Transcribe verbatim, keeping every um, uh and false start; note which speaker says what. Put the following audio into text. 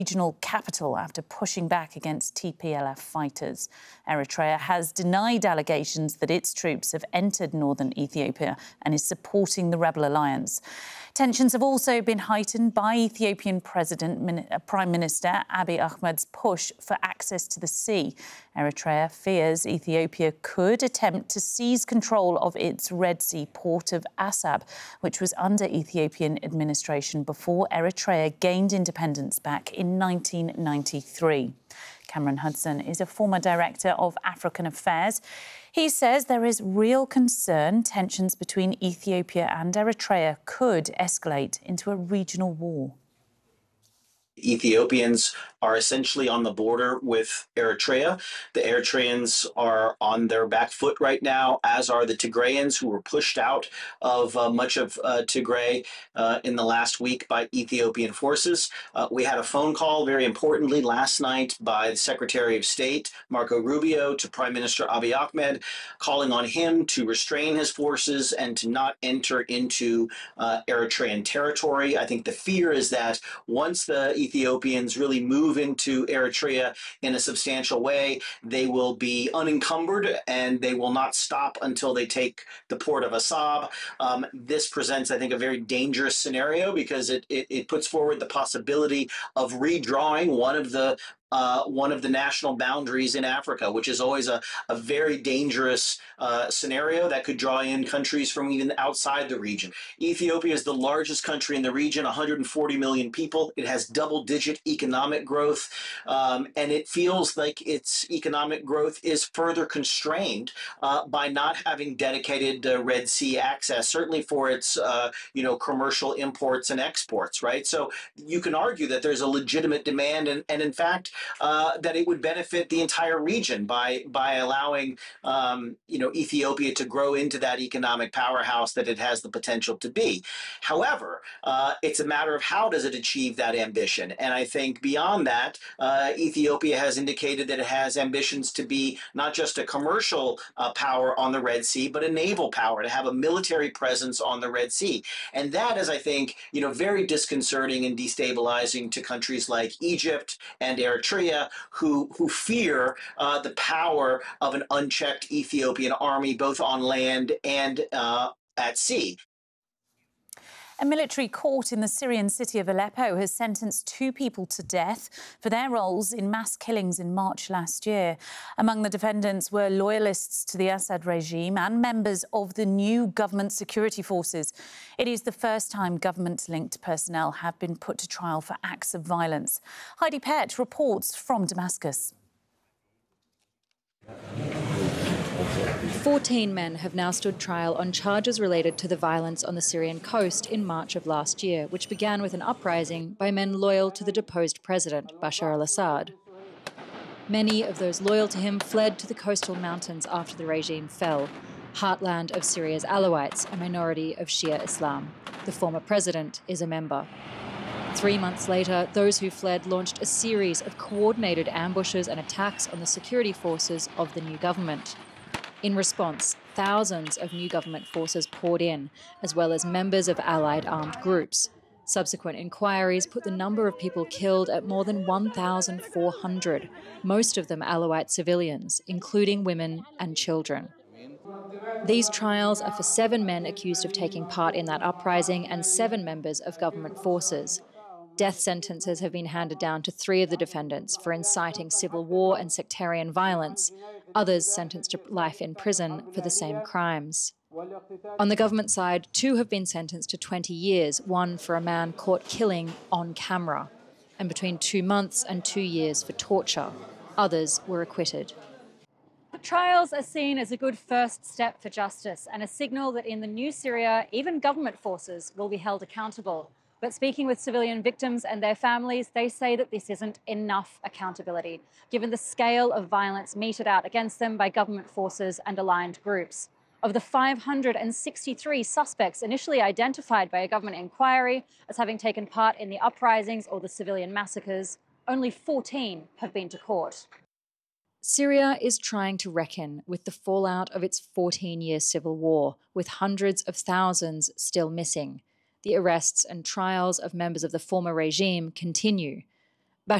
Speaker 1: regional capital after pushing back against T P L F fighters. Eritrea has denied allegations that its troops have entered northern Ethiopia and is supporting the rebel alliance. Tensions have also been heightened by Ethiopian President, Prime Minister Abiy Ahmed's push for access to the sea. Eritrea fears Ethiopia could attempt to seize control of its Red Sea port of Assab, which was under Ethiopian administration before Eritrea gained independence back in nineteen ninety-three. Cameron Hudson is a former director of African Affairs. He says there is real concern tensions between Ethiopia and Eritrea could escalate into a regional war.
Speaker 2: Ethiopians are essentially on the border with Eritrea. The Eritreans are on their back foot right now, as are the Tigrayans, who were pushed out of uh, much of uh, Tigray uh, in the last week by Ethiopian forces. Uh, we had a phone call, very importantly, last night by the Secretary of State, Marco Rubio, to Prime Minister Abiy Ahmed, calling on him to restrain his forces and to not enter into uh, Eritrean territory. I think the fear is that once the Ethiopians really move into Eritrea in a substantial way, they will be unencumbered and they will not stop until they take the port of Assab. Um, this presents, I think, a very dangerous scenario because it, it, it puts forward the possibility of redrawing one of the Uh, one of the national boundaries in Africa, which is always a, a very dangerous uh, scenario that could draw in countries from even outside the region. Ethiopia is the largest country in the region, one hundred forty million people. It has double-digit economic growth, um, and it feels like its economic growth is further constrained uh, by not having dedicated uh, Red Sea access, certainly for its uh, you know, commercial imports and exports, right? So you can argue that there's a legitimate demand, and, and in fact, Uh, that it would benefit the entire region by by allowing um, you know, Ethiopia to grow into that economic powerhouse that it has the potential to be. However, uh, it's a matter of how does it achieve that ambition, and I think beyond that, uh, Ethiopia has indicated that it has ambitions to be not just a commercial uh, power on the Red Sea, but a naval power, to have a military presence on the Red Sea, and that is, I think, you know, very disconcerting and destabilizing to countries like Egypt and Eritrea, who who fear uh, the power of an unchecked Ethiopian army, both on land and uh, at sea.
Speaker 1: A military court in the Syrian city of Aleppo has sentenced two people to death for their roles in mass killings in March last year. Among the defendants were loyalists to the Assad regime and members of the new government security forces. It is the first time government-linked personnel have been put to trial for acts of violence. Heidi Pett reports from Damascus.
Speaker 3: Fourteen men have now stood trial on charges related to the violence on the Syrian coast in March of last year, which began with an uprising by men loyal to the deposed president, Bashar al-Assad. Many of those loyal to him fled to the coastal mountains after the regime fell, heartland of Syria's Alawites, a minority of Shia Islam. The former president is a member. Three months later, those who fled launched a series of coordinated ambushes and attacks on the security forces of the new government. In response, thousands of new government forces poured in, as well as members of allied armed groups. Subsequent inquiries put the number of people killed at more than one thousand four hundred, most of them Alawite civilians, including women and children. These trials are for seven men accused of taking part in that uprising and seven members of government forces. Death sentences have been handed down to three of the defendants for inciting civil war and sectarian violence, others sentenced to life in prison for the same crimes. On the government side, two have been sentenced to twenty years, one for a man caught killing on camera, and between two months and two years for torture. Others were acquitted.
Speaker 4: The trials are seen as a good first step for justice and a signal that in the new Syria, even government forces will be held accountable. But speaking with civilian victims and their families, they say that this isn't enough accountability, given the scale of violence meted out against them by government forces and aligned groups. Of the five hundred sixty-three suspects initially identified by a government inquiry as having taken part in the uprisings or the civilian massacres, only fourteen have been to court.
Speaker 3: Syria is trying to reckon with the fallout of its fourteen-year civil war, with hundreds of thousands still missing. The arrests and trials of members of the former regime continue.